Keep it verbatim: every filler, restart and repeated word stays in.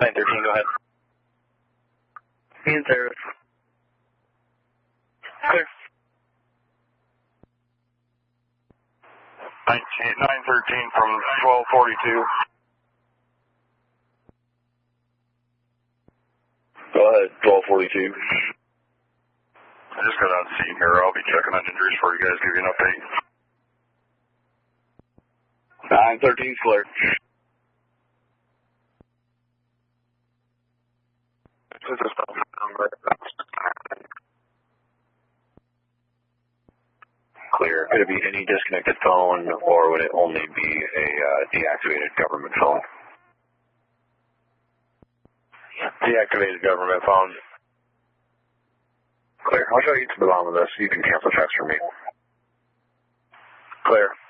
nine thirteen, go ahead. In service. Clear. nine thirteen from twelve forty-two. Go ahead, twelve forty-two. I just got on scene here. I'll be checking on injuries for you guys, give you an update. nine thirteen, clear. This is the number. Clear. Could it be any disconnected phone, or would it only be a uh, deactivated government phone? Deactivated government phone. Clear. I'll show you to the bottom of this. You can cancel checks for me. Clear.